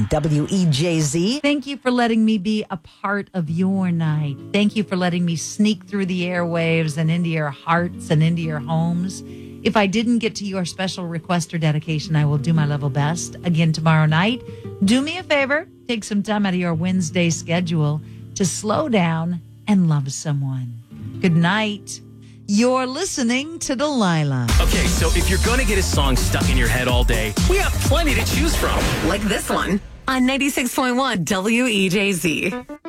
on WEJZ. Thank you for letting me be a part of your night. Thank you for letting me sneak through the airwaves and into your hearts and into your homes. If I didn't get to your special request or dedication, I will do my level best again tomorrow night. Do me a favor, take some time out of your Wednesday schedule to slow down and love someone. Good night. You're listening to Delilah. Okay, so if you're going to get a song stuck in your head all day, we have plenty to choose from. Like this one on 96.1 WEJZ.